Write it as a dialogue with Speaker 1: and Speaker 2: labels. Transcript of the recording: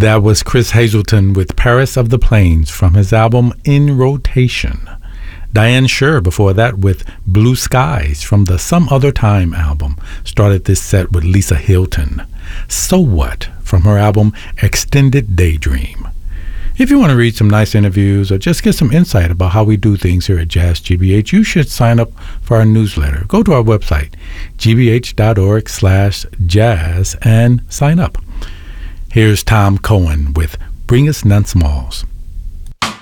Speaker 1: That was Chris Hazelton with Paris of the Plains from his album In Rotation. Diane Scher before that with Blue Skies from the Some Other Time album. Started this set with Lisa Hilton. So What from her album Extended Daydream. If you want to read some nice interviews or just get some insight about how we do things here at Jazz GBH, you should sign up for our newsletter. Go to our website, gbh.org/jazz, and sign up. Here's Tom Cohen with Bring Us None Smalls.